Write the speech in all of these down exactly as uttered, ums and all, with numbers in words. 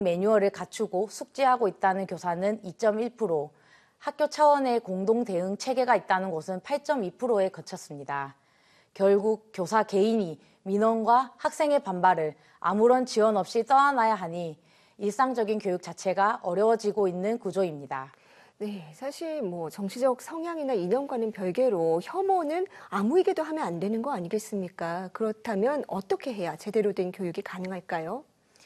매뉴얼을 갖추고 숙지하고 있다는 교사는 이 점 일 퍼센트, 학교 차원의 공동 대응 체계가 있다는 곳은 팔 점 이 퍼센트에 그쳤습니다. 결국 교사 개인이 민원과 학생의 반발을 아무런 지원 없이 떠안아야 하니 일상적인 교육 자체가 어려워지고 있는 구조입니다. 네, 사실 뭐 정치적 성향이나 이념과는 별개로 혐오는 아무에게도 하면 안 되는 거 아니겠습니까? 그렇다면 어떻게 해야 제대로 된 교육이 가능할까요?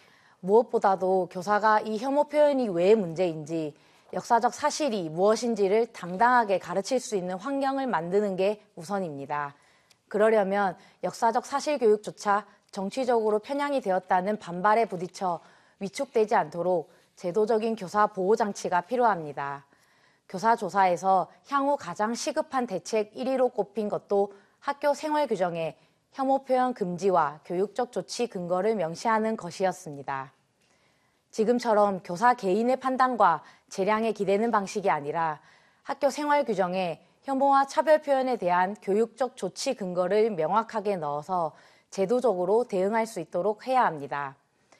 무엇보다도 교사가 이 혐오 표현이 왜 문제인지, 역사적 사실이 무엇인지를 당당하게 가르칠 수 있는 환경을 만드는 게 우선입니다. 그러려면 역사적 사실 교육조차 정치적으로 편향이 되었다는 반발에 부딪혀 위축되지 않도록 제도적인 교사 보호 장치가 필요합니다. 교사 조사에서 향후 가장 시급한 대책 일 위로 꼽힌 것도 학교 생활 규정에 혐오 표현 금지와 교육적 조치 근거를 명시하는 것이었습니다. 지금처럼 교사 개인의 판단과 재량에 기대는 방식이 아니라 학교 생활 규정에 혐오와 차별 표현에 대한 교육적 조치 근거를 명확하게 넣어서 제도적으로 대응할 수 있도록 해야 합니다.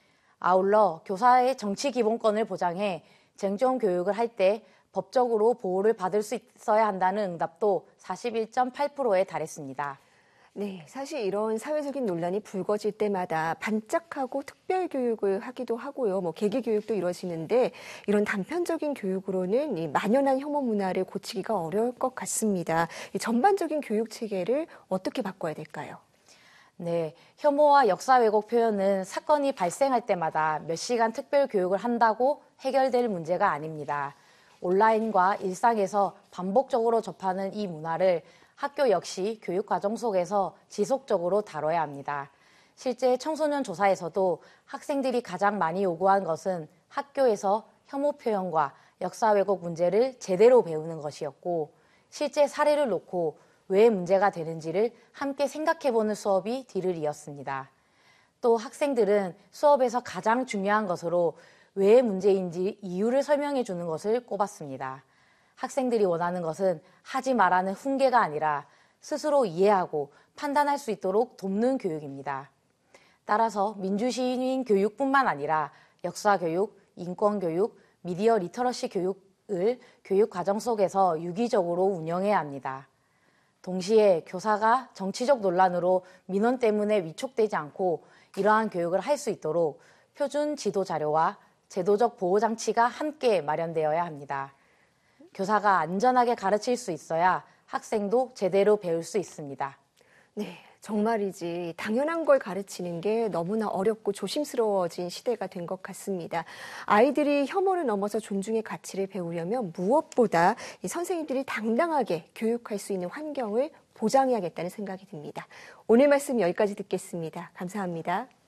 아울러 교사의 정치 기본권을 보장해 쟁점 교육을 할 때 법적으로 보호를 받을 수 있어야 한다는 응답도 사십일 점 팔 퍼센트에 달했습니다. 네, 사실 이런 사회적인 논란이 불거질 때마다 반짝하고 특별 교육을 하기도 하고요. 뭐 계기 교육도 이루어지는데 이런 단편적인 교육으로는 이 만연한 혐오 문화를 고치기가 어려울 것 같습니다. 이 전반적인 교육 체계를 어떻게 바꿔야 될까요? 네, 혐오와 역사 왜곡 표현은 사건이 발생할 때마다 몇 시간 특별 교육을 한다고 해결될 문제가 아닙니다. 온라인과 일상에서 반복적으로 접하는 이 문화를 학교 역시 교육과정 속에서 지속적으로 다뤄야 합니다. 실제 청소년 조사에서도 학생들이 가장 많이 요구한 것은 학교에서 혐오 표현과 역사 왜곡 문제를 제대로 배우는 것이었고, 실제 사례를 놓고 왜 문제가 되는지를 함께 생각해보는 수업이 뒤를 이었습니다. 또 학생들은 수업에서 가장 중요한 것으로 왜 문제인지 이유를 설명해 주는 것을 꼽았습니다. 학생들이 원하는 것은 하지 말라는 훈계가 아니라 스스로 이해하고 판단할 수 있도록 돕는 교육입니다. 따라서 민주시민 교육뿐만 아니라 역사교육, 인권교육, 미디어 리터러시 교육을 교육과정 속에서 유기적으로 운영해야 합니다. 동시에 교사가 정치적 논란으로 민원 때문에 위축되지 않고 이러한 교육을 할 수 있도록 표준 지도 자료와 제도적 보호 장치가 함께 마련되어야 합니다. 교사가 안전하게 가르칠 수 있어야 학생도 제대로 배울 수 있습니다. 네, 정말이지 당연한 걸 가르치는 게 너무나 어렵고 조심스러워진 시대가 된 것 같습니다. 아이들이 혐오를 넘어서 존중의 가치를 배우려면 무엇보다 이 선생님들이 당당하게 교육할 수 있는 환경을 보장해야겠다는 생각이 듭니다. 오늘 말씀 여기까지 듣겠습니다. 감사합니다.